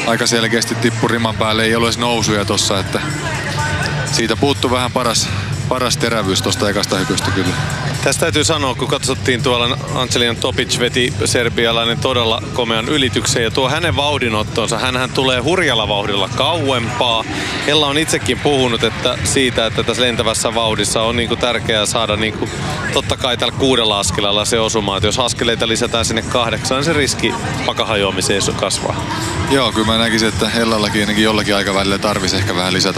aika selkeästi tippui riman päälle, ei ole edes nousuja tossa, että siitä puuttuu vähän paras terävyys tosta ekasta hypystä kyllä. Tästä täytyy sanoa, kun katsottiin tuolla, Angelina Topic veti serbialainen todella komean ylityksen ja tuo hänen vauhdinottonsa, hänhän tulee hurjalla vauhdilla kauempaa. Ella on itsekin puhunut siitä, että tässä lentävässä vauhdissa on niinku tärkeää saada niinku, totta kai tällä 6 askelella se osuma, että jos askeleita lisätään sinne 8, niin se riski pakahajoamiseen kasvaa. Joo, kyllä mä näkisin, että Ellallakin ainakin jollakin aikavälillä tarvisi ehkä vähän lisätä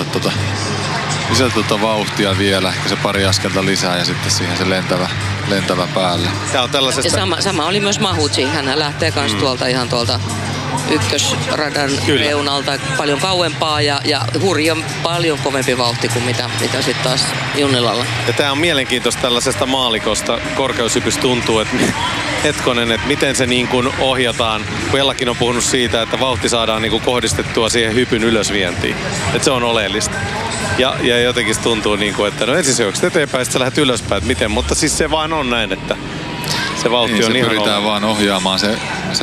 vauhtia vielä, ehkä se pari askelta lisää ja sitten siihen se lentävä päälle. Sama oli myös Mahuchi. Hän lähtee kans tuolta tuolta ykkösradan reunalta paljon kauempaa ja hurjan paljon kovempi vauhti kuin mitä sitten taas Junnilalla. Ja tää on mielenkiintoista tällaisesta maalikosta. Korkeushypys tuntuu, että hetkonen, että miten se niin kuin ohjataan. Ellakin on puhunut siitä, että vauhti saadaan niin kuin kohdistettua siihen hypyn ylösvientiin. Että se on oleellista. Ja jotenkin tuntuu niin kuin, että no ensin se juokset eteenpäin, sitten sä lähdet ylöspäin, että miten. Mutta siis se vaan on näin, että se vauhti niin, on se ihan pyritään vaan ohjaamaan se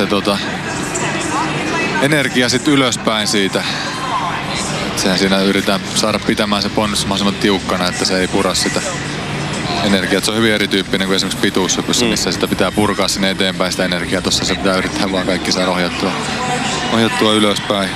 energia sitten ylöspäin siitä. Sehän siinä yritetään saada pitämään se ponnistus mahdollisimman tiukkana, että se ei pura sitä energiaa. Se on hyvin erityyppinen kuin esimerkiksi pituushypyssä, missä sitä pitää purkaa sinne eteenpäin sitä energiaa. Tuossa se pitää yrittää vaan kaikki saada ohjattua ylöspäin.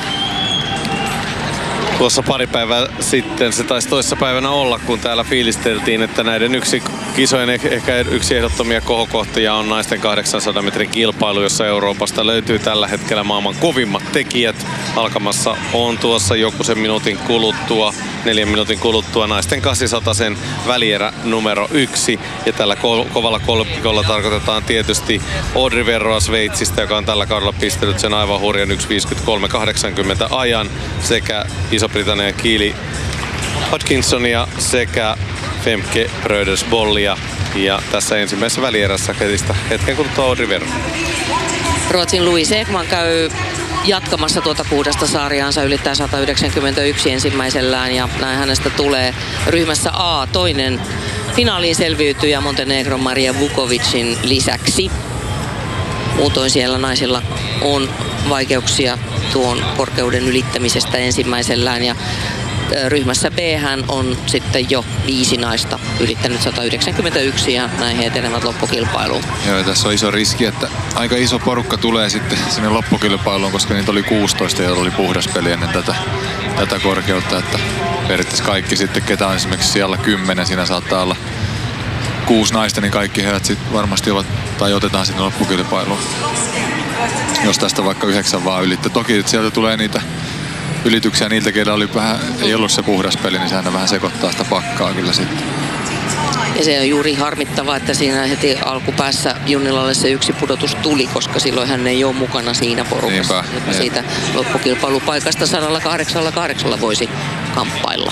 Tuossa pari päivää sitten, se taisi toissa päivänä olla, kun täällä fiilisteltiin, että näiden kisojen ehkä yksi ehdottomia kohokohtia on naisten 800 metrin kilpailu, jossa Euroopasta löytyy tällä hetkellä maailman kovimmat tekijät. Alkamassa on tuossa joku sen 4 minuutin kuluttua naisten 800 välierä numero 1. Ja tällä kovalla kolmikolla tarkoitetaan tietysti Audrey Verroa Sveitsistä, joka on tällä kaudella pistänyt sen aivan hurjan 1.53.80 ajan, sekä Iso-Britannian Keely Hodgkinsonia sekä Femke Brödersbollia. Ja tässä ensimmäisessä välierässä hetken kuluttua Audrey Verro. Ruotsin Louise Ekman käy jatkamassa tuota 6 sarjaansa, ylittää 191 ensimmäisellään ja näin hänestä tulee ryhmässä A toinen finaaliin selviytyjä Montenegron Maria Vukovicin lisäksi. Muutoin siellä naisilla on vaikeuksia tuon korkeuden ylittämisestä ensimmäisellään ja ryhmässä B hän on sitten jo 5 naista ylittänyt 191 ja näin he etenevät loppukilpailuun. Joo, tässä on iso riski, että aika iso porukka tulee sitten sinne loppukilpailuun, koska niitä oli 16, joilla oli puhdas peli ennen tätä korkeutta. Että periaatteessa kaikki sitten, ketä on esimerkiksi siellä 10, siinä saattaa olla 6 naista, niin kaikki heidät sitten varmasti ovat tai otetaan sinne loppukilpailuun. Jos tästä vaikka 9 vaan ylittää. Toki sieltä tulee niitä ylityksiä niiltä, keillä oli vähän, ei ollut se puhdas peli, niin sehän vähän sekoittaa sitä pakkaa kyllä sitten. Ja se on juuri harmittavaa, että siinä heti alkupäässä Junnilalle se yksi pudotus tuli, koska silloin hän ei ole mukana siinä porukassa, joka siitä loppukilpailupaikasta 108 voisi kamppailla.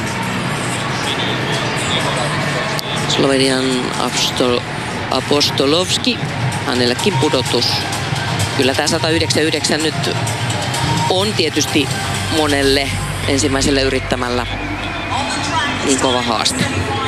Slovenian Apostolovski, hänelläkin pudotus. Kyllä tämä 199 nyt on tietysti monelle ensimmäiselle yrittämällä niin kova haaste.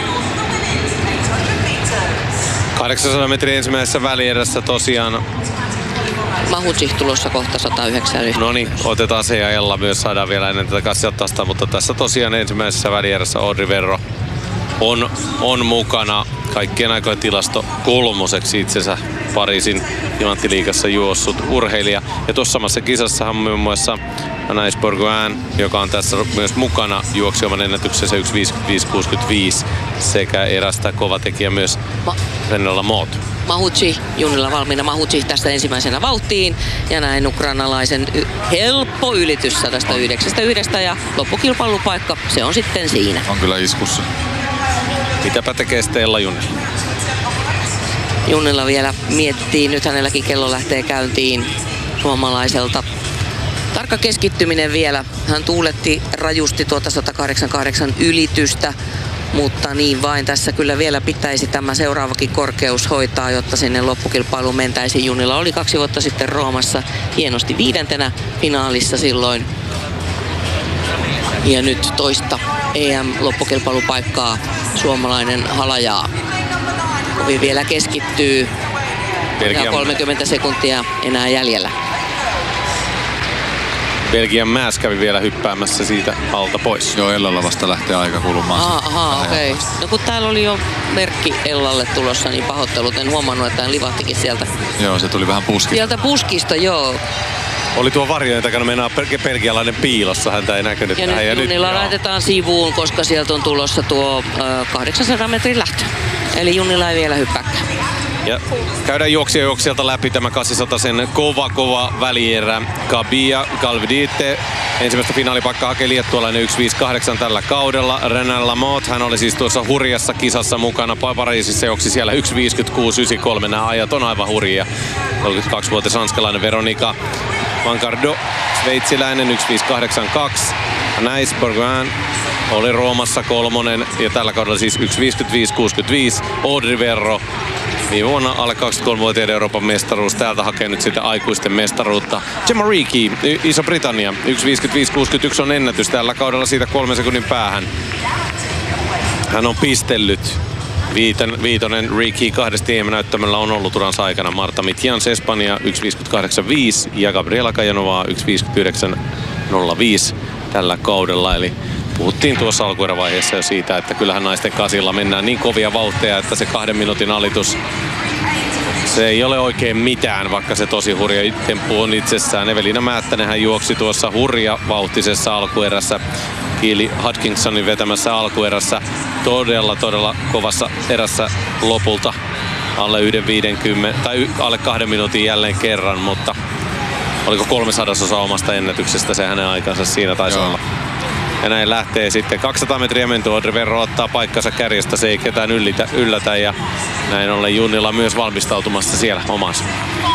800 metrin ensimmäisessä välierässä tosiaan. Mahuchi tulossa kohta 109. No niin, otetaan se ja Ella myös saadaan vielä ennen tätä kassiotasta, mutta tässä tosiaan ensimmäisessä välierässä Audrey Verro on mukana. Kaikkien aikojen tilasto kolmoseksi itsensä Pariisin timanttiliigassa juossut urheilija. Ja tuossa samassa kisassahan muun muassa Anaïs Bourgoin, joka on tässä myös mukana, juoksi oman ennätyksensä 1.55.65 sekä erästä kovatekijä myös Rennolla Moot. Mahuchi, Junnilla valmiina Mahuchi tästä ensimmäisenä vauhtiin ja näin ukrainalaisen helppo ylitys 109 ja loppukilpailupaikka, se on sitten siinä. On kyllä iskussa. Mitäpä tekee sitten Ella Junnila? Junnila vielä miettii, nyt hänelläkin kello lähtee käyntiin suomalaiselta. Tarkka keskittyminen vielä. Hän tuuletti rajusti tuota 188 ylitystä, mutta niin vain tässä kyllä vielä pitäisi tämä seuraavakin korkeus hoitaa, jotta sinne loppukilpailuun mentäisiin. Junnila oli 2 vuotta sitten Roomassa hienosti 5. finaalissa silloin. Ja nyt toista EM-loppukilpailupaikkaa suomalainen halajaa. Kovin vielä keskittyy. Ja 30 sekuntia enää jäljellä. Belgian Maas kävi vielä hyppäämässä siitä alta pois. Joo, Ellalla vasta lähtee aika kulumaan. Okei. No kun täällä oli jo merkki Ellalle tulossa, niin pahoittelut. En huomannut, että hän livahtikin sieltä. Joo, se tuli vähän puskista. Sieltä puskista, joo. Oli tuo varjojen takana mennään belgialainen piilossa, häntä ei näkynyt. Ja nyt Junnila laitetaan sivuun, koska sieltä on tulossa tuo 800 metrin lähtö. Eli Junnila ei vielä hyppääkään. Ja käydään juoksijalta läpi tämä 800 sen kova välierä. Kabia Galvedite ensimmäistä finaalipaikkaa hakee liettualainen 1.58 tällä kaudella. Renan Lamotte, hän oli siis tuossa hurjassa kisassa mukana. Pariisissa juoksi siellä 1.56.93. Nämä ajat on aivan hurjia. 32-vuotias ranskalainen Veronika Vancardo, sveitsiläinen 1.582. Näis Bourgoin oli Roomassa kolmonen ja tällä kaudella siis 1.55.65. Audrey Verro viime vuonna alle 23-vuotiaiden Euroopan mestaruus. Täältä hakee nyt sitten aikuisten mestaruutta. Gemma Reekie, Iso-Britannia. 1.55.61 on ennätys tällä kaudella siitä 3 sekunnin päähän. Hän on pistellyt. Viitonen Reekie kahdesti EM-näyttämällä on ollut uransa aikana. Marta Mitjans Espanja 1.58.5 ja Gabriela Kajanova 1.59.05 tällä kaudella. Eli puhuttiin tuossa alkuerävaiheessa jo siitä, että kyllähän naisten kasilla mennään niin kovia vauhteja, että se 2 minuutin alitus, se ei ole oikein mitään, vaikka se tosi hurja temppu on itsessään. Evelina Määttänenhän juoksi tuossa hurja vauhtisessa alkuerässä. Keely Hutchinsonin vetämässä alkuerässä todella kovassa erässä lopulta alle 1.50 tai alle 2 minuutin jälleen kerran, mutta oliko 300 omasta ennätyksestä se hänen aikansa siinä taisi olla. Ja näin lähtee sitten 200 metriä menty. Audrey Verro ottaa paikkansa kärjestä, se ei ketään yllätä ja näin ollen Junnila myös valmistautumassa siellä omassa.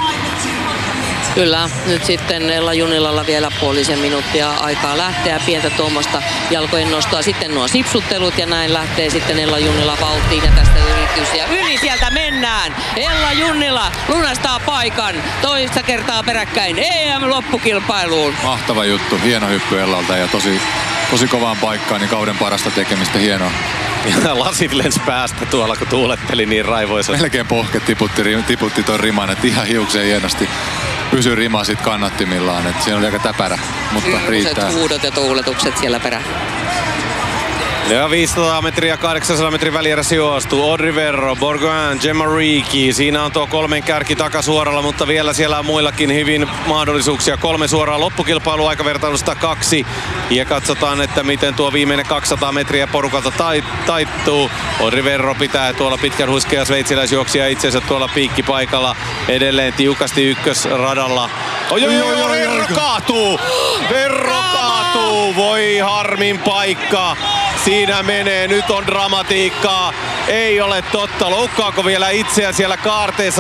Kyllä, nyt sitten Ella Junnilalla vielä puolisen minuuttia aikaa lähteä. Pientä tuommoista jalkojen nostoa. Sitten nuo sipsuttelut ja näin lähtee sitten Ella Junnila vauhtiin ja tästä yritys. Ja yli sieltä mennään. Ella Junnila lunastaa paikan toista kertaa peräkkäin EM-loppukilpailuun. Mahtava juttu, hieno hyppy Ellalta ja tosi kovaan paikkaan, niin kauden parasta tekemistä, hienoa. Ja lasit lens päästä tuolla, kun tuuletteli niin raivoisa. Melkein pohke tiputti ton riman, että ihan hiukseen hienosti pysyi rima sit kannattimillaan. Et siinä oli aika täpärä, mutta riittää. Huudot ja tuuletukset siellä perään. Ja 500 metriä 800 metrin välierässä juostu. Audrey Verro, Bourgoin, Gemma Reekie. Siinä on tuo 3 kärki takasuoralla, mutta vielä siellä on muillakin hyvin mahdollisuuksia. 3 suoraa loppukilpailu aikavertailusta 2. Ja katsotaan, että miten tuo viimeinen 200 metriä porukalta taittuu. Audrey Verro pitää tuolla pitkän huiskea sveitsiläisjuoksija itsensä tuolla piikkipaikalla. Edelleen tiukasti ykkösradalla. Verro kaatuu! Verro kaatuu! Voi harmin paikka! Siinä menee, nyt on dramatiikkaa. Ei ole totta. Loukkaako vielä itseä siellä kaarteessa?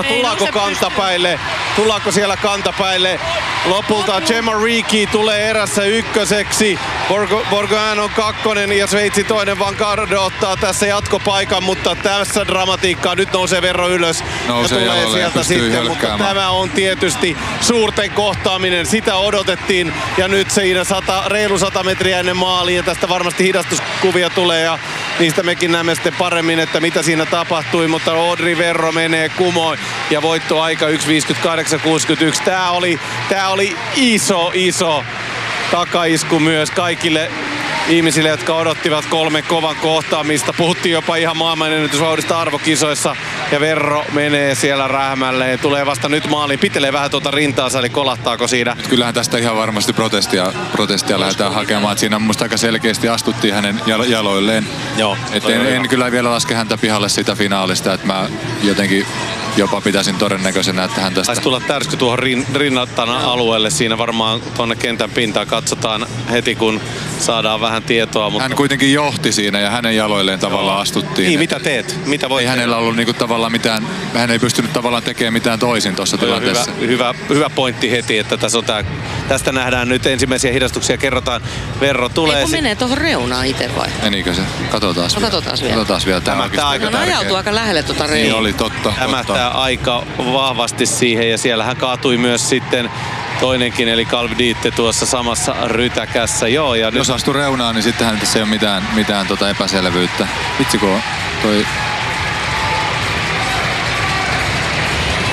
Tullaanko siellä kantapäille? Lopulta Gemma Reekie tulee erässä ykköseksi. Bourgoin on 2 ja Sveitsi toinen. Vancardo ottaa tässä jatkopaikan, mutta tässä dramatiikkaa. Nyt nousee Verro ylös ja tulee sieltä sitten. Mutta tämä on tietysti suurten kohtaaminen. Sitä odotettiin ja nyt siinä reilu 100 metriä ennen maalia. Tästä varmasti hidastuskuvia tulee ja niistä mekin näemme sitten paremmin, että mitä siinä tapahtui. Mutta Audrey Verro menee kumoon ja voittoaika 1.58.61. Tää oli iso takaisku myös kaikille ihmisille, jotka odottivat 3 kovan kohtaamista. Puhuttiin jopa ihan maailmanennätysvauhdista arvokisoissa ja Verro menee siellä rähmälleen. Tulee vasta nyt maaliin, pitelee vähän tuota rintaansa, eli kolahtaako siinä? Kyllähän tästä ihan varmasti protestia lähdetään hakemaan. Et siinä musta aika selkeästi astuttiin hänen jaloilleen. Joo. En kyllä vielä laske häntä pihalle siitä finaalista, että mä jotenkin jopa pitäisin todennäköisenä, että hän tästä... Taisi tulla tärsky tuohon rinnatana alueelle. Siinä varmaan tuonne kentän pintaan katsotaan heti, kun saadaan vähän tietoa. Mutta... Hän kuitenkin johti siinä ja hänen jaloilleen tavallaan astuttiin. Niin, mitä teet? Mitä voit ei tehdä? Hänellä ollut niinku tavallaan mitään, hän ei pystynyt tavallaan tekemään mitään toisin tuossa tilanteessa. Hyvä pointti heti, että tästä nähdään nyt ensimmäisiä hidastuksia. Kerrotaan, Verro tulee... Ei menee tuohon reunaan itse vai? Menikö se? Katsotaan vielä. Tämä ajautuu aika lähelle tuota reunaa. Niin oli, totta. Aika vahvasti siihen ja siellä hän kaatui myös sitten toinenkin eli Galvedite tuossa samassa rytäkässä. Joo, ja jos astui reunaan, niin sittenhän tässä ei ole mitään epäselvyyttä. Vitsi kun toi...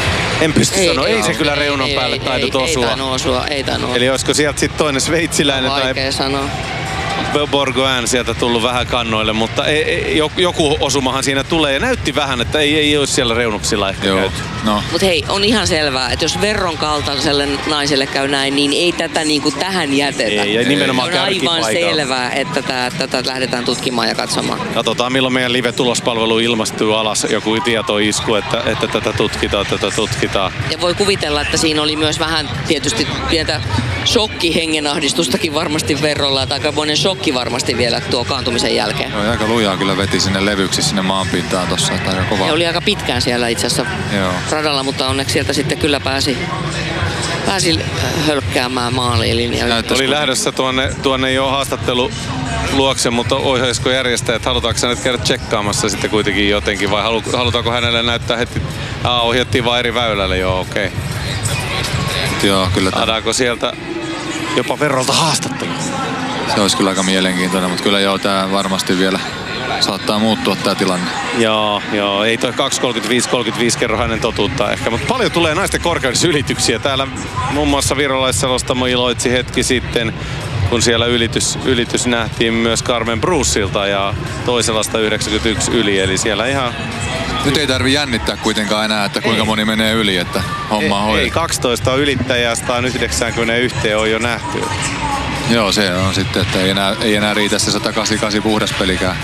En pysty sanoa, ei se kyllä reunan päälle tainnut osua. Ei tainnut. Eli olisiko sieltä sitten toinen sveitsiläinen vaikea sanoa. Bourgoin sieltä tullut vähän kannoille, mutta joku osumahan siinä tulee ja näytti vähän, että ei olisi siellä reunuksilla ehkä käyty. No. Mut hei, on ihan selvää, että jos Verron kaltaiselle naiselle käy näin, niin ei tätä niinku tähän jätetä. Ei nimenomaan on aivan selvää, että tätä lähdetään tutkimaan ja katsomaan. Katsotaan milloin meidän live-tulospalvelu ilmastuu alas joku tietoisku, että tätä tutkitaan. Ja voi kuvitella, että siinä oli myös vähän tietysti pientä shokki-hengenahdistustakin varmasti Verrolla, tai aikamoinen shokki varmasti vielä tuo kaantumisen jälkeen. Joo, aika lujaa kyllä veti sinne levyksi sinne maanpintaan tossa, että aika kova. Ja oli aika pitkään siellä itse asiassa radalla, mutta onneksi sieltä sitten kyllä pääsi hölkkäämään maalilinjaa. Oli lähdössä tuonne jo haastattelu luokse, mutta olisiko järjestäjät, halutaanko nyt käydä tsekkaamassa sitten kuitenkin jotenkin, vai halutaanko hänelle näyttää heti, ohjattiin vaan eri väylälle, joo okei. Joo, kyllä. Saadaanko sieltä jopa Verrolta haastattelu? Se olisi kyllä aika mielenkiintoinen, mutta kyllä tää varmasti vielä saattaa muuttua tää tilanne. Joo, ei toi 2.35 kerro hänen totuutta ehkä, mutta paljon tulee naisten korkeusylityksiä. Täällä muun muassa virolaisselostamo iloitsi hetki sitten, kun siellä ylitys nähtiin myös Carmen Bruceilta ja toisella 191 yli, eli siellä ihan... Nyt ei tarvi jännittää kuitenkaan enää, että kuinka moni menee yli, että homma on hoidettu. Ei, 12 on ylittäjää, 191 on jo nähty. Joo, se on sitten, että ei enää riitä se 188 puhdas pelikään.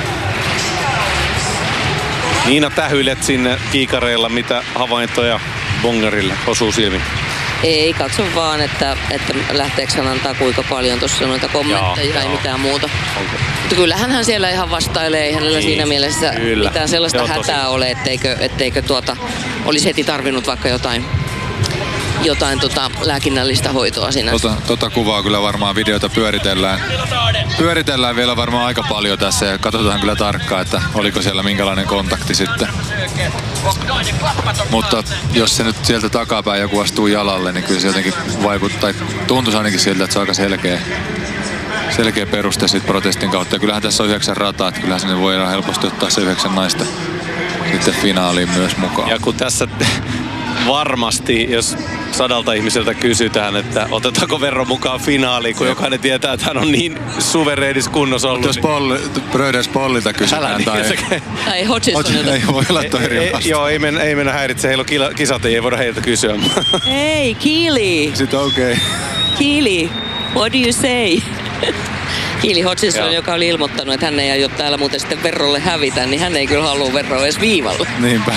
Niina Tähylet sinne kiikareilla, mitä havaintoja Bongarille osuu silmiin? Ei, katso vaan, että lähteekö hän antaa kuinka paljon tuossa noita kommentteja, ei mitään muuta. Mutta kyllähän hän siellä ihan vastailee, ei hänellä siinä mielessä mitään sellaista hätää ole, etteikö olisi heti tarvinnut vaikka jotain lääkinnällistä hoitoa sinä. Tota kuvaa kyllä varmaan videota pyöritellään vielä varmaan aika paljon tässä ja katsotaan kyllä tarkkaan, että oliko siellä minkälainen kontakti sitten. Mutta jos se nyt sieltä takapäin joku astuu jalalle, niin kyllä se jotenkin vaikuttaa, tuntuisi ainakin siltä, että se on aika selkeä peruste sitten protestin kautta. Ja kyllähän tässä on 9 rataa, että kyllähän sinne voidaan helposti ottaa se 9 naista sitten finaaliin myös mukaan. Ja kun tässä varmasti, jos 100 ihmiseltä kysytään, että otetaanko Verro mukaan finaaliin, kun jokainen tietää, että hän on niin suvereenissa kunnossa ollut. Jos Bröders Pollilta kysytään tai Hodgsonilta. Ei voi olla toi eri vasta. Joo, ei mennä häiritse. Heillä on kisat, ei voida heiltä kysyä. Hei, Keely! Sitten okei. Keely, what do you say? Keely Hodgson, joka oli ilmoittanut, että hän ei aio täällä muuten sitten Verrolle hävitä, niin hän ei kyllä halua Verroa edes viivalle. Niinpä.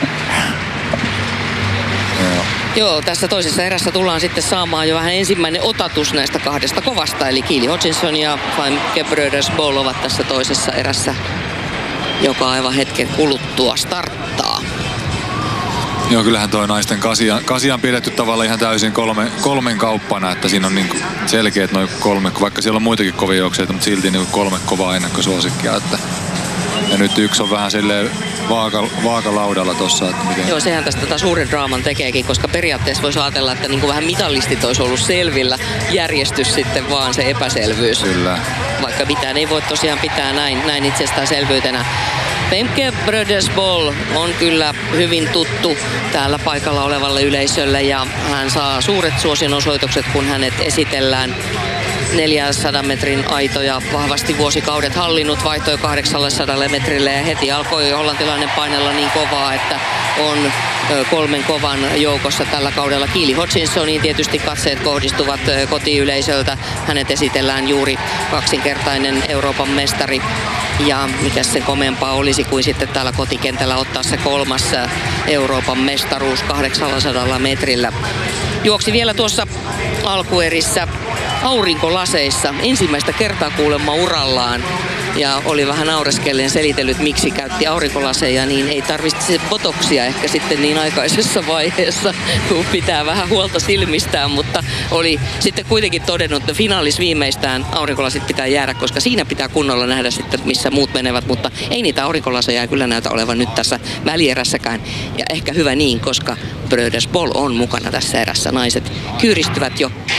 Joo, tässä toisessa erässä tullaan sitten saamaan jo vähän ensimmäinen otatus näistä 2 kovasta. Eli Keely Hodgson ja Femke Breuders-Bol ovat tässä toisessa erässä, joka aivan hetken kuluttua starttaa. Joo, kyllähän toi naisten kasi on pidetty tavallaan ihan täysin kolmen kauppana, että siinä on niin selkeät noin 3, vaikka siellä on muitakin kovia juokseita, mutta silti niin 3 kovaa ennakkosuosikkia. Ja nyt yksi on vähän silleen vaakalaudalla tossa. Joo, sehän tästä suuren draaman tekeekin, koska periaatteessa voisi ajatella, että niin kuin vähän mitalistit olisi ollut selvillä. Järjestys sitten vaan se epäselvyys. Kyllä. Vaikka mitään ei voi tosiaan pitää näin itsestäänselvyytenä. Femke Breuders-Bol on kyllä hyvin tuttu täällä paikalla olevalle yleisölle ja hän saa suuret suosionosoitukset, kun hänet esitellään. 400 metrin aitoja vahvasti vuosikaudet hallinnut, vaihtoi 800 metrille ja heti alkoi hollantilainen painella niin kovaa, että on 3 kovan joukossa tällä kaudella. Keely Hodgsoniin tietysti katseet kohdistuvat kotiyleisöltä. Hänet esitellään juuri 2-kertainen Euroopan mestari. Ja mikä se komeampaa olisi kuin sitten täällä kotikentällä ottaa se 3. Euroopan mestaruus 800 metrillä. Juoksi vielä tuossa alkuerissä aurinkolaseissa ensimmäistä kertaa kuulemma urallaan. Ja oli vähän naureskellen selitellyt, miksi käytti aurinkolaseja, niin ei tarvitse botoksia ehkä sitten niin aikaisessa vaiheessa, kun pitää vähän huolta silmistään, mutta oli sitten kuitenkin todennut, että finaalis viimeistään aurinkolasit pitää jäädä, koska siinä pitää kunnolla nähdä sitten, missä muut menevät, mutta ei niitä aurinkolaseja kyllä näytä olevan nyt tässä välierässäkään. Ja ehkä hyvä niin, koska Breuders-Bol on mukana tässä erässä. Naiset kyyristyvät jo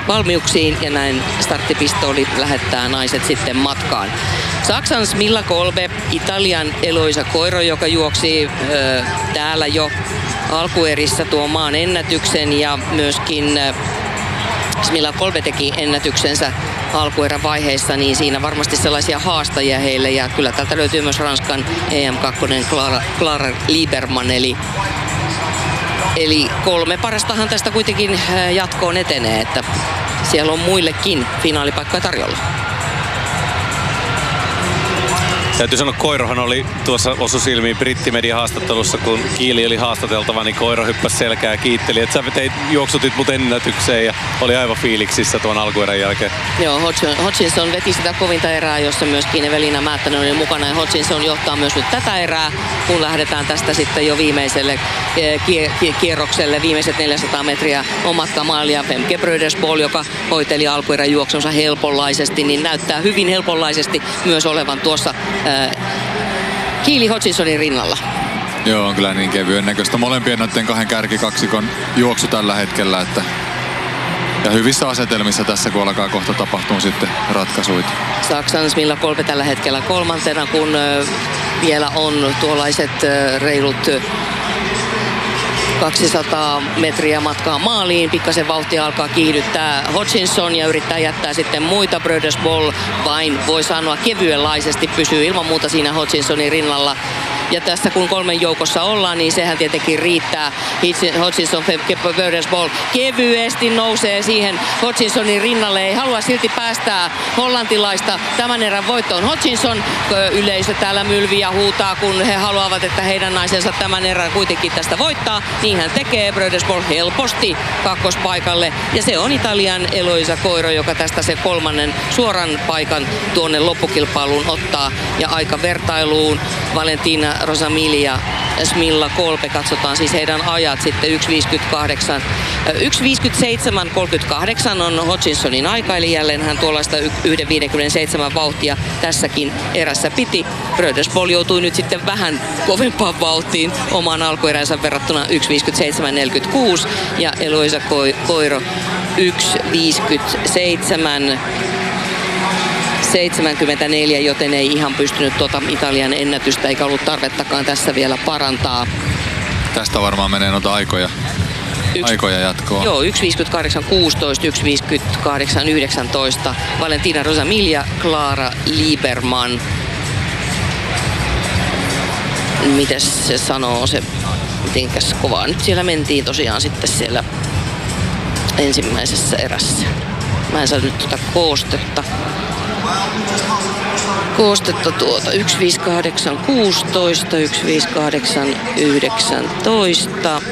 valmiuksiin ja näin starttipistooli lähettää naiset sitten matkaan. Saksan Smilla Kolbe, Italian Eloisa Coiro, joka juoksi täällä jo alkuerissä tuon maan ennätyksen ja myöskin Smilla Kolbe teki ennätyksensä alkuerän vaiheessa, niin siinä varmasti sellaisia haastajia heille ja kyllä täältä löytyy myös Ranskan EM2 Clara Lieberman, eli 3 parastahan tästä kuitenkin jatkoon etenee, että siellä on muillekin finaalipaikkoja tarjolla. Täytyy sanoa, Coirohan oli tuossa osu silmiin brittimedian haastattelussa, kun Kiili oli haastateltava, niin Coiro hyppäsi selkää ja kiitteli, että sä juoksutit mut ennätykseen ja oli aivan fiiliksissä tuon alkuerän jälkeen. Joo, Hodgkinson veti sitä kovinta erää, jossa myöskin Evelina Määttänen oli mukana ja Hodgkinson johtaa myös nyt tätä erää, kun lähdetään tästä sitten jo viimeiselle kierrokselle. Viimeiset 400 metriä on matka maalia. Femke Brödersbol, joka hoiteli alkuerän juoksunsa helponlaisesti, niin näyttää hyvin helponlaisesti myös olevan tuossa Kiili Hodgkinsonin rinnalla. Joo, on kyllä niin kevyen näköistä. Molempien noiden 2 kärkikaksikon juoksu tällä hetkellä. Ja hyvissä asetelmissa tässä, kun alkaa kohta tapahtua sitten ratkaisuita. Saksan Smilla Kolbe tällä hetkellä 3, kun vielä on tuollaiset reilut 200 metriä matkaa maaliin. Pikkasen vauhtia alkaa kiihdyttää Hodgkinson ja yrittää jättää sitten muita. Brödersbol vain voi sanoa kevyenlaisesti pysyy ilman muuta siinä Hodgkinsonin rinnalla. Ja tässä kun 3 joukossa ollaan, niin sehän tietenkin riittää. Hodgkinson, Brödersbol kevyesti nousee siihen Hodgkinsonin rinnalle. Ei halua silti päästää hollantilaista tämän erän voittoon. Hodgkinson, yleisö täällä mylvii ja huutaa, kun he haluavat, että heidän naisensa tämän erän kuitenkin tästä voittaa. Niin hän tekee. Brödersbol helposti kakkospaikalle. Ja se on Italian Eloisa Coiro, joka tästä se 3. suoran paikan tuonne loppukilpailuun ottaa. Ja aikavertailuun Valentina Rosamilia ja Smilla Kolbe, katsotaan siis heidän ajat sitten 1.57.38 on Hodgkinsonin aika, eli jälleen hän tuollaista 1.57 vauhtia tässäkin erässä piti. Brödersbol joutui nyt sitten vähän kovempaan vauhtiin omaan alkueränsä verrattuna 1.57.46 ja Eloisa Coiro 1.57.74, joten ei ihan pystynyt tuota Italian ennätystä eikä ollut tarvettakaan tässä vielä parantaa. Tästä varmaan menee noita aikoja jatkoa. Joo, 1.58.16, 1.58.19. Valentina Rosamilia, Clara Lieberman. Mites se sanoo se, mitenkäs kovaa nyt siellä mentiin tosiaan sitten siellä ensimmäisessä erässä. Mä en saa nyt tuota koostetta tuota 1.58.16, 1.58.19.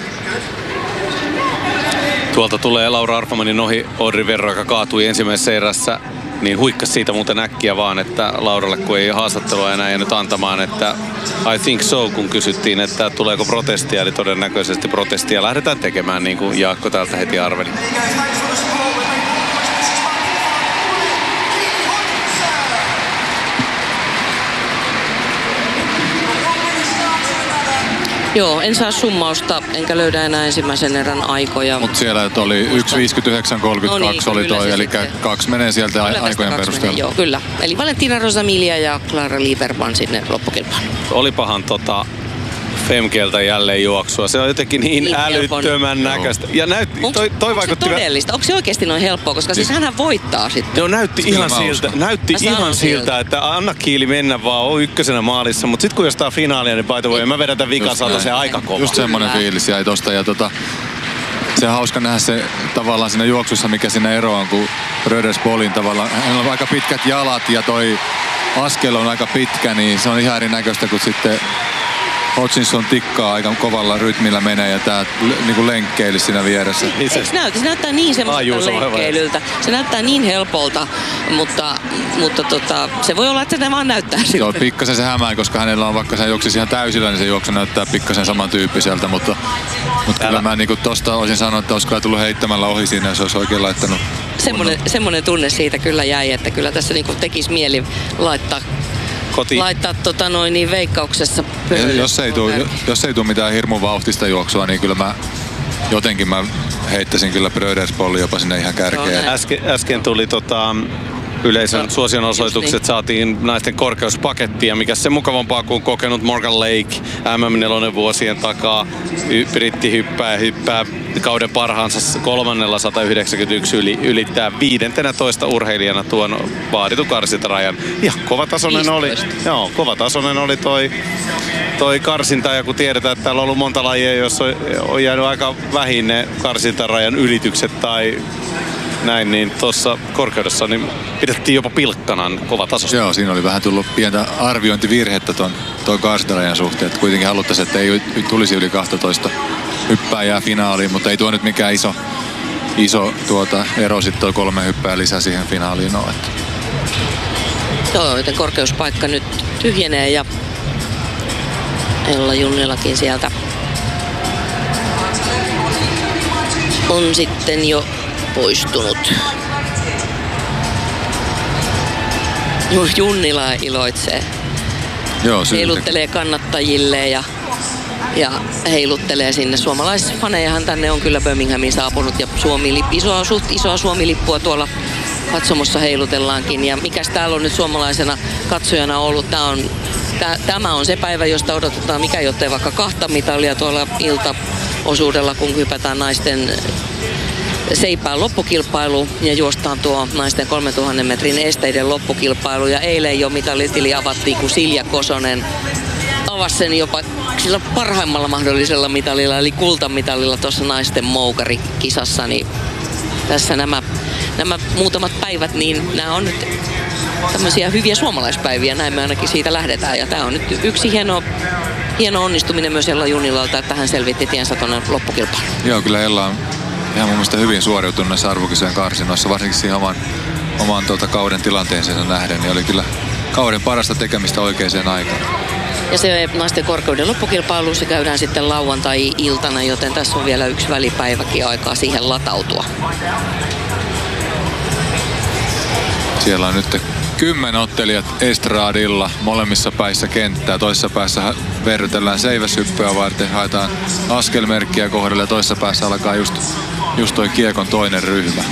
Tuolta tulee Laura Arfamanin ohi Audrey Verro, joka kaatui ensimmäisessä erässä. Niin huikkas siitä muuten äkkiä vaan, että Lauralle kun ei haastattelua enää jäänyt antamaan, että I think so, kun kysyttiin, että tuleeko protestia, eli todennäköisesti protestia lähdetään tekemään, niin kuin Jaakko täältä heti arveli. Joo, en saa summausta, enkä löydä enää ensimmäisen erän aikoja. Mutta siellä oli 1.59.32 niin, oli toi, eli 2 menee sieltä aikojen perusteella. Joo, kyllä. Eli Valentina Rosamilia ja Clara Lieberman sinne loppukilpailuun. Olipahan Femkeltä jälleen juoksua. Se on jotenkin niin älyttömän näköistä. Ja toi vaikutti todellista? Onko se oikeasti noin helppoa? Koska siis hänhän voittaa sitten. Joo, näytti ihan siltä, että anna Kiili mennä vaan, on ykkösenä maalissa. Mutta sitten kun jostain finaalia, niin by the way, mä vedän tämän vikasalta se aika kova. Just semmonen fiilis jäi tosta. Ja se on hauska nähdä se tavallaan siinä juoksussa, mikä siinä ero on, kun Brödersbolin tavallaan, hänellä on aika pitkät jalat ja toi askel on aika pitkä, niin se on ihan erinäköistä kuin sitten Hodgkinson tikkaa aika kovalla rytmillä menee ja tää niinku lenkkeili siinä vieressä. Se näyttää niin semmoiselta lenkkeilyltä. Se näyttää niin helpolta, mutta se voi olla, että ne vaan näyttää siltä. Joo, pikkasen se hämää, koska hänellä on, vaikka se juoksisi ihan täysillä, niin se juoksu näyttää pikkasen samantyyppiseltä, mutta kyllä mä niinku tosta olisin sanonut, että olisi kyllä tullut heittämällä ohi siinä, jos olisi oikein laittanut. Semmoinen tunne siitä kyllä jäi, että kyllä tässä niinku tekisi mieli laittaa niin veikkauksessa pöydälle. Jos ei tule mitään hirmun vauhtista juoksua, niin kyllä mä jotenkin mä heittäisin kyllä Bröderspolli jopa sinne ihan kärkeen. Äsken tuli yleisön suosionosoitukset, saatiin naisten korkeuspakettia, mikä se mukavampaa kuin kokenut Morgan Lake MM4 vuosien takaa. Britti hyppää kauden parhaansa 391 ylittää 15 urheilijana tuon vaaditun karsintarajan. Ja kovatasoinen oli toi karsinta, ja kun tiedetään, että täällä on ollut monta lajia, jossa on jäänyt aika vähin ne karsintarajan ylitykset tai näin, niin tuossa korkeudessa niin pidettiin jopa pilkkanan kovatasosta. Joo, siinä oli vähän tullut pientä arviointivirhettä tuon karsintarajan suhteen, että kuitenkin haluttaisiin, että ei tulisi yli 12 hyppääjää finaaliin, mutta ei tuo nyt mikään iso ero, sitten tuo 3 hyppää lisää siihen finaaliin ole. Joo, joten korkeuspaikka nyt tyhjenee ja Ella Junnilakin sieltä on sitten jo poistunut. Junnila iloitsee. Joo, heiluttelee kannattajille ja heiluttelee sinne. Suomalaisfanejahan tänne on kyllä Birminghamiin saapunut ja suht isoa Suomi-lippua tuolla katsomossa heilutellaankin. Ja mikäs täällä on nyt suomalaisena katsojana ollut? Tämä on se päivä, josta odotetaan mikä jottei vaikka 2 mitalia tuolla iltaosuudella, kun hypätään naisten seipään loppukilpailu ja juostaan tuo naisten 3000 metrin esteiden loppukilpailu. Ja eilen jo mitalitili avattiin, kun Silja Kosonen avasi sen jopa sillä parhaimmalla mahdollisella mitalilla, eli kultamitalilla tuossa naisten moukarikisassa. Niin tässä nämä muutamat päivät, niin nämä on nyt tämmöisiä hyviä suomalaispäiviä, näin me ainakin siitä lähdetään. Ja tämä on nyt yksi hieno onnistuminen myös Ella Junnilalta, että hän selvitti tiensä tuonne loppukilpailuun. Joo, kyllä Ella on ihan mun mielestä hyvin suoriutunut näissä arvokisojen karsinnoissa, varsinkin siihen oman kauden tilanteeseensa nähden, niin oli kyllä kauden parasta tekemistä oikeaan aikaan. Ja se naisten korkeuden loppukilpailu, se käydään sitten lauantai-iltana, joten tässä on vielä yksi välipäiväkin aikaa siihen latautua. Siellä on nyt 10 ottelijat estradilla molemmissa päissä kenttää. Toisessa päässä verrytellään seiväshyppyä varten, haetaan askelmerkkiä kohdalle ja toisessa päässä alkaa just toi kiekon toinen ryhmä.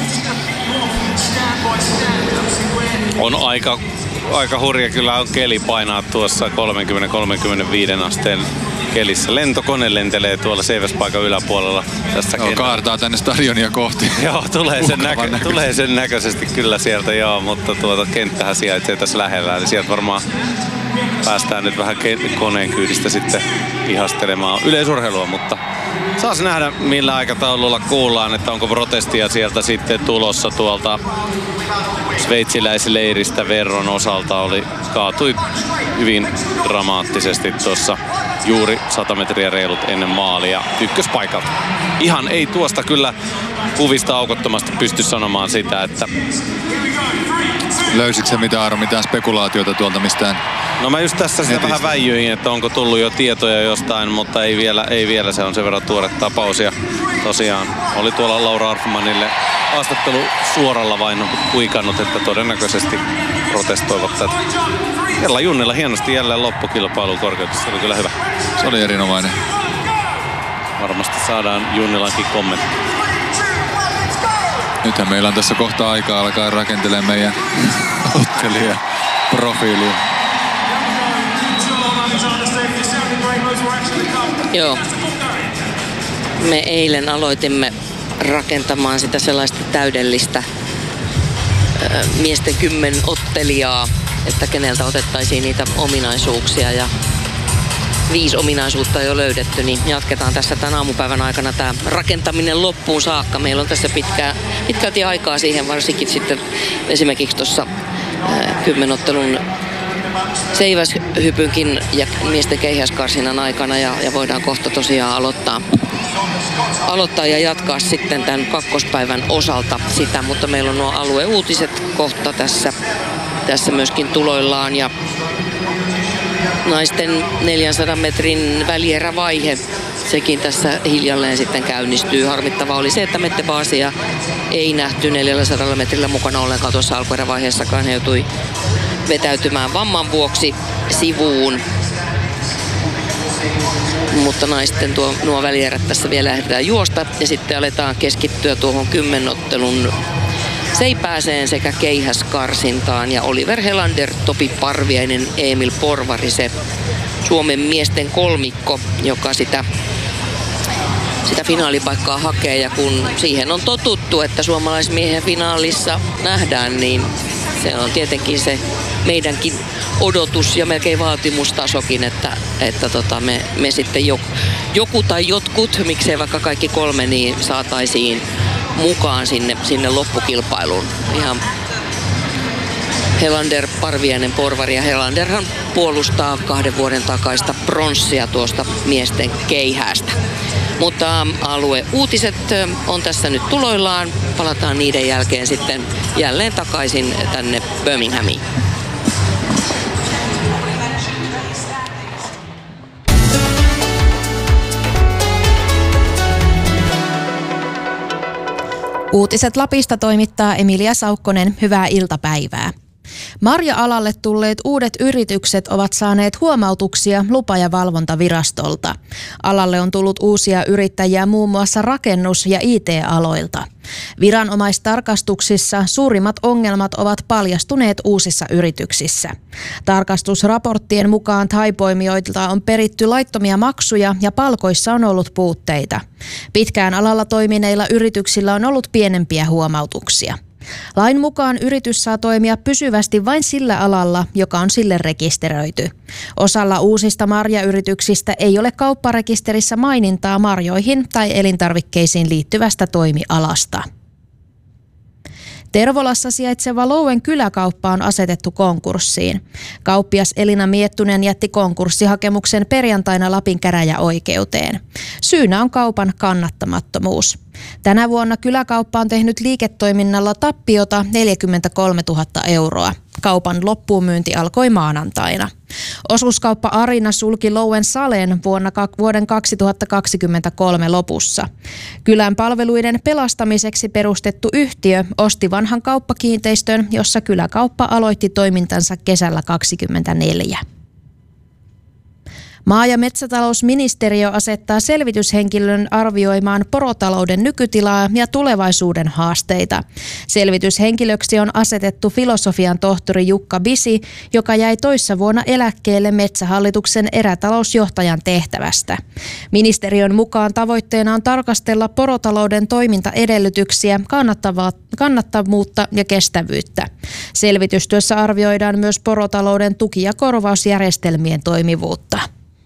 On aika hurja kyllä on keli painaa tuossa 30-35 asteen kelissä. Lentokone lentelee tuolla seiväspaikan yläpuolella tästä kentällä. Kaartaa tänne stadionia kohti. Joo, tulee sen näköisesti kyllä sieltä, joo, mutta kenttähän sijaitsee tässä lähellä, eli sieltä varmaan päästään nyt vähän koneen kyydistä sitten ihastelemaan yleisurheilua, mutta saas nähdä millä aikataululla kuullaan, että onko protestia sieltä sitten tulossa tuolta sveitsiläisleiristä Verron osalta. Kaatui hyvin dramaattisesti tuossa juuri 100 metriä reilut ennen maalia ykköspaikalta. Ihan ei tuosta kyllä kuvista aukottomasti pysty sanomaan sitä, että... Löysitkö se mitään spekulaatiota tuolta mistään? No mä just tässä sitä vähän väijyin, että onko tullut jo tietoja jostain, mutta ei vielä, se on sen verran tuore tapaus. Ja tosiaan oli tuolla Laura Arfmanille haastattelu suoralla vain kuikannut, että todennäköisesti protestoivat tätä. Ella Junnila hienosti jälleen loppukilpailu korkeudessa, se oli kyllä hyvä. Se oli erinomainen. Varmasti saadaan Junnilankin kommentti. Nythän meillä on tässä kohta aikaa alkaa rakentelemaan meidän ottelijaprofiilia. Joo. Me eilen aloitimme rakentamaan sitä sellaista täydellistä miesten 10 ottelijaa, että keneltä otettaisiin niitä ominaisuuksia, ja 5 ominaisuutta on jo löydetty, niin jatketaan tässä tämän aamupäivän aikana tämä rakentaminen loppuun saakka. Meillä on tässä pitkälti aikaa siihen, varsinkin sitten esimerkiksi tuossa 10 ottelun seiväshypynkin ja miesten keihäskarsinnan aikana, ja voidaan kohta tosiaan aloittaa ja jatkaa sitten tämän kakkospäivän osalta sitä, mutta meillä on nuo alueuutiset kohta tässä myöskin tuloillaan, ja naisten 400 metrin välierävaihe, sekin tässä hiljalleen sitten käynnistyy. Harmittavaa oli se, että Mette Baasia ei nähty 400 metrillä mukana ollenkaan tuossa alkuerävaiheessakaan. He joutui vetäytymään vamman vuoksi sivuun. mutta naisten nuo välierät tässä vielä lähdetään juosta ja sitten aletaan keskittyä tuohon 10 ottelun seipääseen sekä keihäskarsintaan ja Oliver Helander, Topi Parviainen, Emil Porvari, se Suomen miesten kolmikko, joka sitä finaalipaikkaa hakee ja kun siihen on totuttu, että suomalaismiehen finaalissa nähdään, niin se on tietenkin se meidänkin odotus ja melkein vaatimustasokin, että me sitten joku tai jotkut, miksei vaikka kaikki 3, niin saataisiin mukaan sinne loppukilpailuun. Ihan Helander, Parviainen, Porvari ja Helanderhan puolustaa 2 vuoden takaista pronssia tuosta miesten keihäästä. Mutta alueuutiset on tässä nyt tuloillaan. Palataan niiden jälkeen sitten jälleen takaisin tänne Birminghamiin. Uutiset Lapista toimittaa Emilia Saukkonen. Hyvää iltapäivää. Marja-alalle tulleet uudet yritykset ovat saaneet huomautuksia lupa- ja valvontavirastolta. Alalle on tullut uusia yrittäjiä muun muassa rakennus- ja IT-aloilta. Viranomaistarkastuksissa suurimmat ongelmat ovat paljastuneet uusissa yrityksissä. Tarkastusraporttien mukaan thaipoimijoilta on peritty laittomia maksuja ja palkoissa on ollut puutteita. Pitkään alalla toimineilla yrityksillä on ollut pienempiä huomautuksia. Lain mukaan yritys saa toimia pysyvästi vain sillä alalla, joka on sille rekisteröity. Osalla uusista marjayrityksistä ei ole kaupparekisterissä mainintaa marjoihin tai elintarvikkeisiin liittyvästä toimialasta. Tervolassa sijaitseva Louen kyläkauppa on asetettu konkurssiin. Kauppias Elina Miettunen jätti konkurssihakemuksen perjantaina Lapin käräjäoikeuteen. Syynä on kaupan kannattamattomuus. Tänä vuonna kyläkauppa on tehnyt liiketoiminnalla tappiota 43 000 euroa. Kaupan loppuunmyynti alkoi maanantaina. Osuuskauppa Arina sulki Louen Salen vuoden 2023 lopussa. Kylän palveluiden pelastamiseksi perustettu yhtiö osti vanhan kauppakiinteistön, jossa kyläkauppa aloitti toimintansa kesällä 2024. Maa- ja metsätalousministeriö asettaa selvityshenkilön arvioimaan porotalouden nykytilaa ja tulevaisuuden haasteita. Selvityshenkilöksi on asetettu filosofian tohtori Jukka Bisi, joka jäi toissa vuonna eläkkeelle Metsähallituksen erätalousjohtajan tehtävästä. Ministeriön mukaan tavoitteena on tarkastella porotalouden toimintaedellytyksiä, kannattavuutta ja kestävyyttä. Selvitystyössä arvioidaan myös porotalouden tuki- ja korvausjärjestelmien toimivuutta.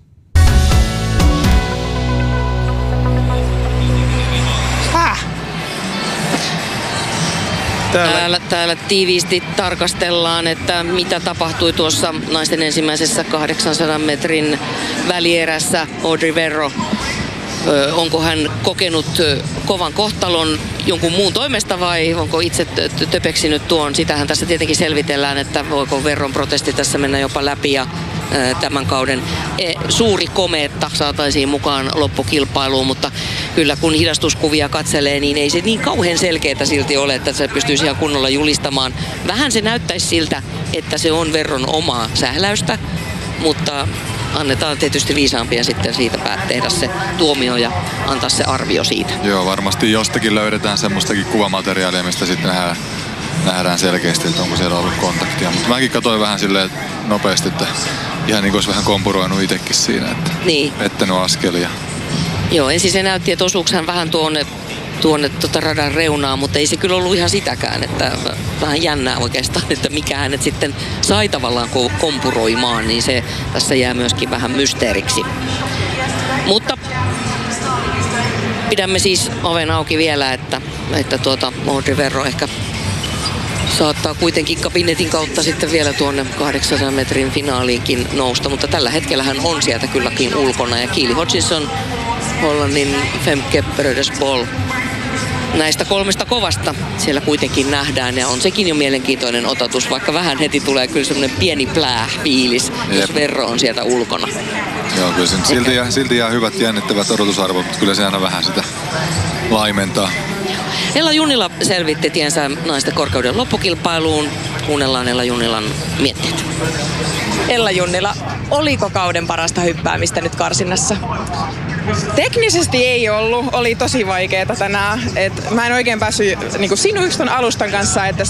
Täällä tiiviisti tarkastellaan, että mitä tapahtui tuossa naisten ensimmäisessä 800 metrin välierässä. Audrey Verro, onko hän kokenut kovan kohtalon jonkun muun toimesta vai onko itse töpeksinyt tuon? Sitähän tässä tietenkin selvitellään, että voiko Verron protesti tässä mennä jopa läpi ja tämän kauden suuri komeetta saataisiin mukaan loppukilpailuun, mutta kyllä kun hidastuskuvia katselee, niin ei se niin kauhean selkeää silti ole, että se pystyisi ihan kunnolla julistamaan. Vähän se näyttäisi siltä, että se on Verron omaa sähläystä, mutta annetaan tietysti viisaampia sitten siitä tehdä se tuomio ja antaa se arvio siitä. Joo, varmasti jostakin löydetään semmoistakin kuvamateriaalia, mistä sitten nähdään selkeästi, että onko siellä ollut kontaktia. Mutta mäkin katsoin vähän silleen nopeasti, että ihan niin kuin olisi vähän kompuroinut itsekin siinä, että pettänyt askelia. Joo, ensin se näytti, että osuuko hän vähän tuonne radan reunaan, mutta ei se kyllä ollut ihan sitäkään, että vähän jännää oikeastaan, että mikä hänet sitten sai tavallaan kompuroimaan, niin se tässä jää myöskin vähän mysteeriksi. Mutta pidämme siis oven auki vielä, että Audrey Verro ehkä saattaa kuitenkin kabinetin kautta sitten vielä tuonne 800 metrin finaaliinkin nousta, mutta tällä hetkellä hän on sieltä kylläkin ulkona ja Keely Hodgson, Hollannin Femke Brodesbol. Näistä 3 kovasta siellä kuitenkin nähdään ja on sekin jo mielenkiintoinen otatus, vaikka vähän heti tulee kyllä semmoinen pieni fiilis, jos Verro on sieltä ulkona. Joo, kyllä silti jää hyvät jännittävät odotusarvot, mutta kyllä se aina vähän sitä laimentaa. Ella Junnila selvitti tiensä naisten korkeuden loppukilpailuun. Kuunnellaan Ella Junnilan mietteet. Ella Junnila, oliko kauden parasta hyppäämistä nyt karsinnassa? Teknisesti ei ollut. Oli tosi vaikeeta tänään. Mä en oikein päässyt niinku sinuiksi ton alustan kanssa, että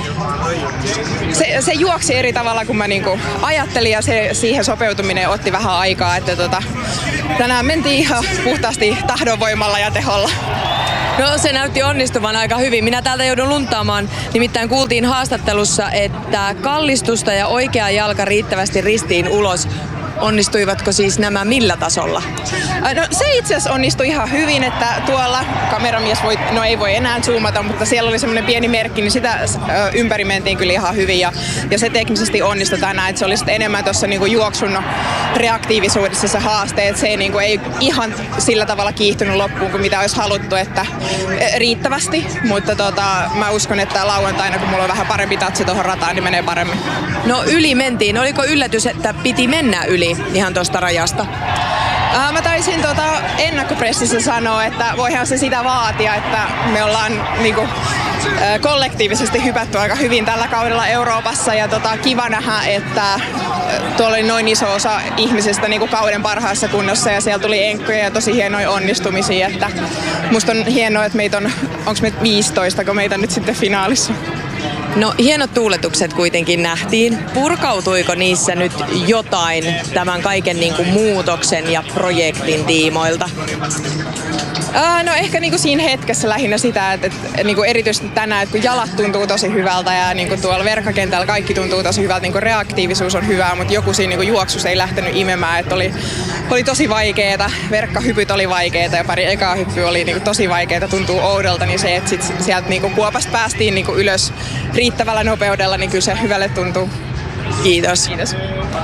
se juoksi eri tavalla kuin mä niinku ajattelin ja siihen sopeutuminen otti vähän aikaa. Että tänään mentiin ihan puhtaasti tahdonvoimalla ja teholla. No se näytti onnistuvan aika hyvin. Minä täältä joudun lunttaamaan. Nimittäin kuultiin haastattelussa, että kallistusta ja oikea jalka riittävästi ristiin ulos. Onnistuivatko siis nämä millä tasolla? No se itse asiassa onnistui ihan hyvin, että tuolla kameramies ei voi enää zoomata, mutta siellä oli semmoinen pieni merkki, niin sitä ympäri mentiin kyllä ihan hyvin ja se teknisesti onnistui tänään, että se oli sitten enemmän tuossa niinku juoksun reaktiivisuudessa se haaste, että se niinku ei ihan sillä tavalla kiihtynyt loppuun kuin mitä olisi haluttu, että riittävästi, mutta mä uskon, että lauantaina kun mulla on vähän parempi tatsi tuohon rataan, niin menee paremmin. No yli mentiin. Oliko yllätys, että piti mennä yli ihan tuosta rajasta? Mä taisin ennakkopressissä sanoa, että voihan se sitä vaatia, että me ollaan niinku, kollektiivisesti hypätty aika hyvin tällä kaudella Euroopassa ja kiva nähdä, että tuolla oli noin iso osa ihmisistä niinku kauden parhaassa kunnossa ja siellä tuli enkkoja ja tosi hienoja onnistumisia, että musta on hienoa, että meitä onko meitä 15, kun meitä nyt sitten finaalissa. No hienot tuuletukset kuitenkin nähtiin. Purkautuiko niissä nyt jotain tämän kaiken niin kuin muutoksen ja projektin tiimoilta? No ehkä niinku siinä hetkessä lähinnä sitä, että niinku erityisesti tänään, että kun jalat tuntuu tosi hyvältä ja niinku tuolla verkkakentällä kaikki tuntuu tosi hyvältä, niinku reaktiivisuus on hyvää, mutta joku siinä niinku juoksussa ei lähtenyt imemään, että oli tosi vaikeeta, verkkahypyt oli vaikeeta ja pari ekaa hyppyä oli niinku tosi vaikeeta, tuntuu oudolta, niin se, että sit sieltä niinku kuopasta päästiin niinku ylös riittävällä nopeudella, niin kyllä se hyvälle tuntuu. Kiitos. Kiitos.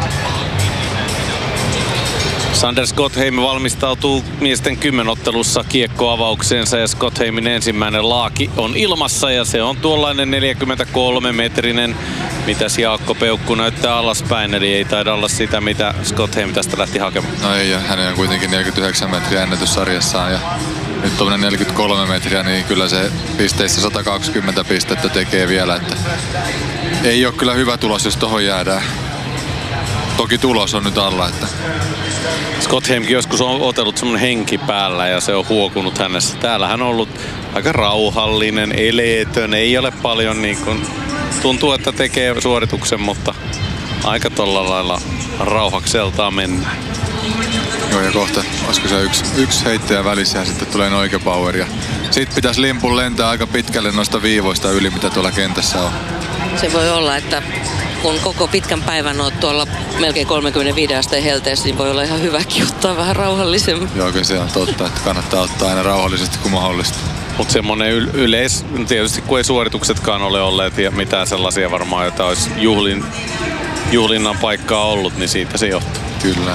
Sander Skotheim valmistautuu miesten 10-ottelussa kiekkoavaukseensa ja Skotheimin ensimmäinen laaki on ilmassa ja se on tuollainen 43-metrinen. Mitäs Jaakko Peukku näyttää alaspäin, eli ei taida olla sitä, mitä Skotheim tästä lähti hakemaan. No ei, ja hänen on kuitenkin 49 metriä ennätyssarjassaan ja nyt tuommoinen 43 metriä, niin kyllä se pisteissä 120 pistettä tekee vielä, että ei ole kyllä hyvä tulos, jos tohon jäädään. Toki tulos on nyt alla, että Skotheimkin joskus on otellut semmonen henki päällä ja se on huokunut hänessä. Täällä hän on ollut aika rauhallinen, eleetön, ei ole paljon niin kuin, tuntuu, että tekee suorituksen, mutta aika tolla lailla rauhakseltaan mennä. joo, ja kohta olisiko se yksi heittäjä välissä ja sitten tulee Noike Power ja sit pitäisi limpun lentää aika pitkälle noista viivoista yli, mitä tuolla kentässä on. Se voi olla, että kun koko pitkän päivän oot tuolla melkein 35 asteen helteessä, niin voi olla ihan hyväkin ottaa vähän rauhallisemmin. Joo, kyllä se on totta, että kannattaa ottaa aina rauhallisesti kuin mahdollista. Mutta semmonen yleis, tietysti kun ei suorituksetkaan ole olleet ja mitään sellaisia varmaan, joita olisi juhlinnan paikkaa ollut, niin siitä se johtuu. Kyllä.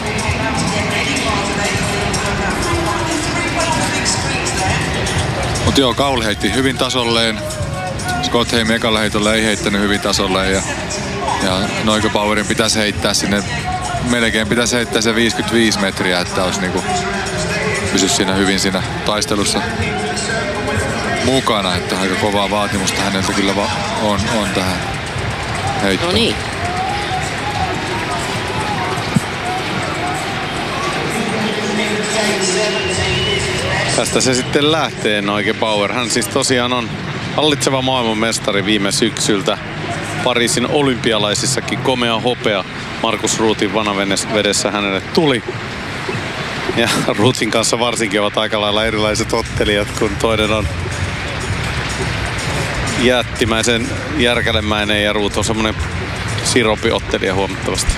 Mutta joo, Kauli heitti hyvin tasolleen. Skotheim ekalla heitolla ei heittänyt hyvin tasolleen ja Noike Powerin pitäisi heittää sinne, melkein pitäisi heittää se 55 metriä, että olisi niinku pysy siinä hyvin siinä taistelussa mukana, että aika kovaa vaatimusta häneltä kyllä on tähän heittoon. No niin. Tästä se sitten lähtee Noike Power. Hän siis tosiaan on hallitseva maailmanmestari viime syksyltä. Pariisin olympialaisissakin komea hopea Markus Ruutin vanavedessä hänelle tuli. Ja Ruutin kanssa varsinkin ovat aika lailla erilaiset ottelijat, kun toinen on jättimäisen järkälemäinen ja Ruut on semmonen siropiottelija huomattavasti.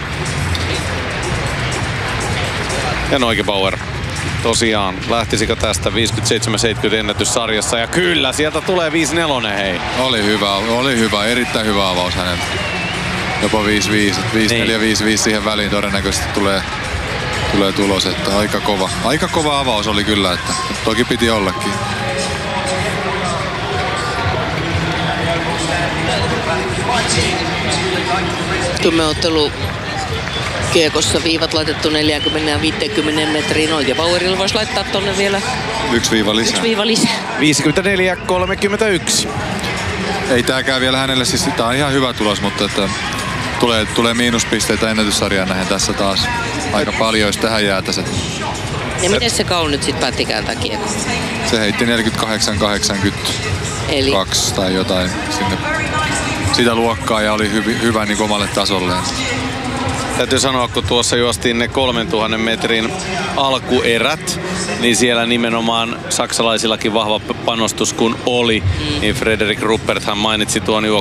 Ja Noike Power. Tosiaan, lähtisikö tästä 57-70 ennätyssarjassa ja kyllä, sieltä tulee 5-4, hei. Oli hyvä, erittäin hyvä avaus häneltä. Jopa 5-5, 5-4, 5-5 siihen väliin todennäköisesti tulee tulos, että aika kova avaus oli kyllä, että toki piti ollakin. Kymmenenottelu kiekossa viivat laitettu 40 ja 50 metriin. Olja Bauerilla voisi laittaa tonne vielä 1 viiva lisää. 1 viiva lisää. 54-31. Ei tääkään vielä hänelle, siis tää on ihan hyvä tulos, mutta että tulee miinuspisteitä ennätyssarjaan nähen tässä taas aika paljon, jos tähän jäätäiset. Ja miten se Kaun nyt sit päätti kääntää kiekko? Se heitti 48-82 Eli tai jotain sinne sitä luokkaa ja oli hyvä niin omalle tasolleen. Täytyy sanoa, kun tuossa juostiin ne 3000 metrin alkuerät, niin siellä nimenomaan saksalaisillakin vahva panostus kun oli, niin Frederik Rupperthan mainitsi tuon